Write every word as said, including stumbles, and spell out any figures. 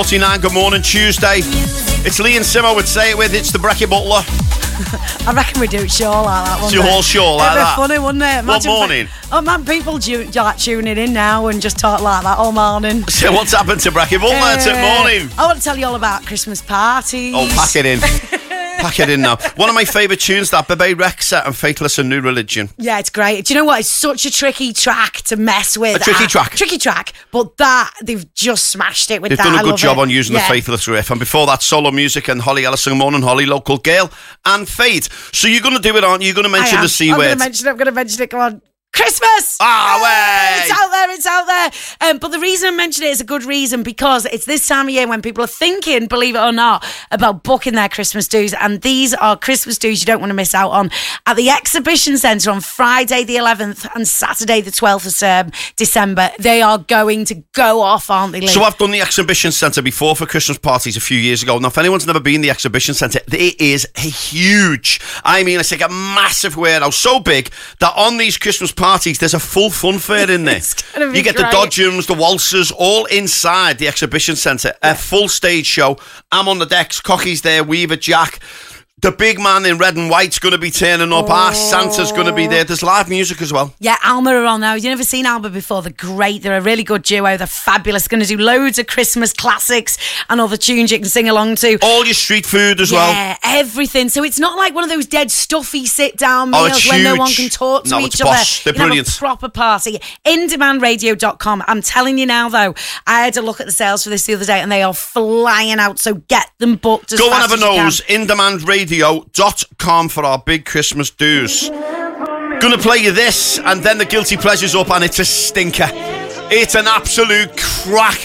forty-nine, good morning, Tuesday. It's Lee and Simo would say it with, it's the Brekkie Butler. I reckon we do it sure like that, It's your whole show like It'd that. be funny, wouldn't it? What morning? Pe- oh man, people do, like tuning in now and just talk like that all morning. So what's happened to Brekkie Butler Uh, uh, morning? I want to tell you all about Christmas parties. Oh, pack it in. Pack it in now. One of my favourite tunes, that Bebe Rexha and Faithless and New Religion. Yeah, it's great. Do you know what? It's such a tricky track to mess with. A tricky Uh, track. Tricky track. But that, they've just smashed it with They've that. done a I good love job it. on using Yeah. the Faithless riff. And before that, Solo Music and Holly Ellison, Morning Holly, Local Girl and Fade. So you're going to do it, aren't you? You're going to mention I am. the C I'm word. going to mention it. I'm going to mention it. Come on. Christmas! Ah, way! It's out there, it's out there. Um, but the reason I mention it is a good reason, because it's this time of year when people are thinking, believe it or not, about booking their Christmas dues. And these are Christmas dues you don't want to miss out on. At the Exhibition Centre on Friday the eleventh and Saturday the twelfth of um, December, they are going to go off, aren't they, Lee? So I've done the Exhibition Centre before for Christmas parties a few years ago. Now, if anyone's never been in the Exhibition Centre, it is a huge, I mean, it's like a massive warehouse, so big that on these Christmas parties, there's a full fun fair in there. It's gonna be You get great. the dodgems, the waltzers, all inside the Exhibition Centre. A full stage show. I'm on the decks, Cocky's there, Weaver, Jack. The big man in red and white's going to be turning up. Our Santa's going to be there. There's live music as well. Yeah, Alma are on now. You've never seen Alma before. They're great. They're a really good duo. They're fabulous. Going to do loads of Christmas classics and all the tunes you can sing along to. All your street food as well. Yeah, everything. So it's not like one of those dead stuffy sit-down Oh, meals it's when no huge. one can talk to No, each it's other. posh. They're You can have brilliant. a proper party. in demand radio dot com. I'm telling you now, though, I had a look at the sales for this the other day and they are flying out. So get them booked as Go and fast have a as you can. nose. in demand radio dot com for our big Christmas dues. Gonna play you this and then the Guilty Pleasure's up, and it's a stinker. It's an absolute crack.